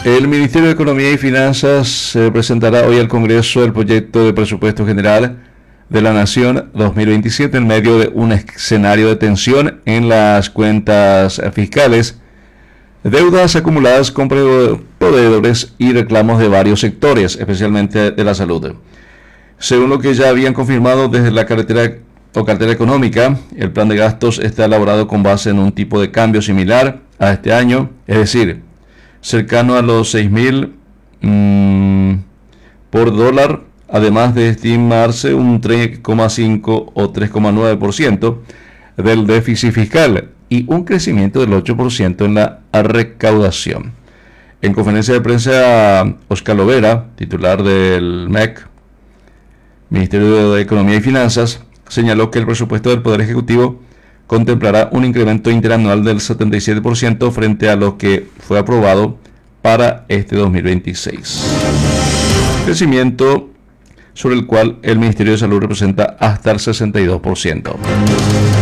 El Ministerio de Economía y Finanzas presentará hoy al Congreso el proyecto de presupuesto general de la Nación 2027 en medio de un escenario de tensión en las cuentas fiscales, deudas acumuladas con proveedores y reclamos de varios sectores, especialmente de la salud. Según lo que ya habían confirmado desde la cartera económica, el plan de gastos está elaborado con base en un tipo de cambio similar a este año, es decir, cercano a los 6.000 por dólar, además de estimarse un 3,5 o 3,9% del déficit fiscal y un crecimiento del 8% en la recaudación. En conferencia de prensa, Óscar Lovera, titular del MEC, Ministerio de Economía y Finanzas, señaló que el presupuesto del Poder Ejecutivo contemplará un incremento interanual del 77% frente a lo que fue aprobado para este 2026. Crecimiento sobre el cual el Ministerio de Salud representa hasta el 62%.